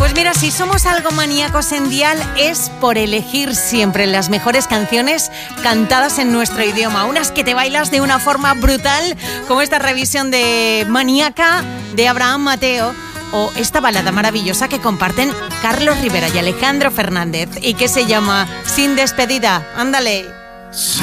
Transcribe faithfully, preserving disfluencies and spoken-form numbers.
Pues mira, si somos algo maníacos en Dial es por elegir siempre las mejores canciones cantadas en nuestro idioma. Unas que te bailas de una forma brutal, como esta revisión de Maníaca de Abraham Mateo, o esta balada maravillosa que comparten Carlos Rivera y Alejandro Fernández y que se llama Sin Despedida. Ándale.